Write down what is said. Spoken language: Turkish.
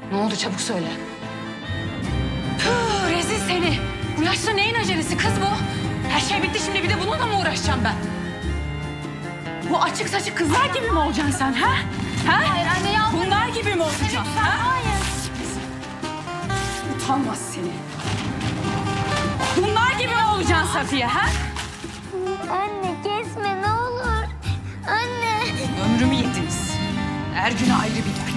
Ne oldu çabuk söyle. Puh, rezil seni. Bu yaşta neyin acelesi kız bu? Her şey bitti şimdi bir de bununla mı uğraşacağım ben? Bu açık saçık kızlar gibi mi olacaksın sen ha? Ha? Hayır anne ya. Bunlar gibi mi olacaksın? Lütfen Ha? hayır. Utanmaz seni. Bunlar gibi mi olacaksın Safiye ha? Anne kesme ne olur. Anne. Ömrümü yediniz. Her gün ayrı bir dert.